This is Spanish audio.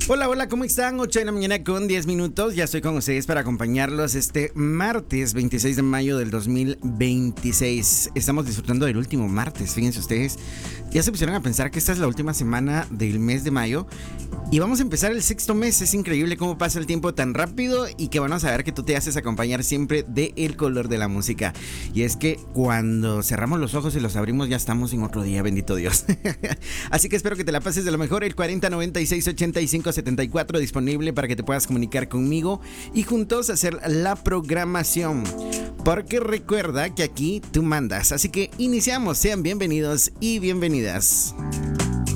Hola, hola, ¿cómo están? 8 de la mañana con 10 minutos. Ya estoy con ustedes para acompañarlos este martes 26 de mayo del 2026. Estamos disfrutando del último martes, fíjense ustedes. Ya se pusieron a pensar que esta es la última semana del mes de mayo y vamos a empezar el sexto mes. Es increíble cómo pasa el tiempo tan rápido y que van a saber que tú te haces acompañar siempre del color de la música. Y es que cuando cerramos los ojos y los abrimos ya estamos en otro día, bendito Dios. Así que espero que te la pases de lo mejor. El 4096-8574 disponible para que te puedas comunicar conmigo y juntos hacer la programación. Porque recuerda que aquí tú mandas. Así que iniciamos. Sean bienvenidos y bienvenidas.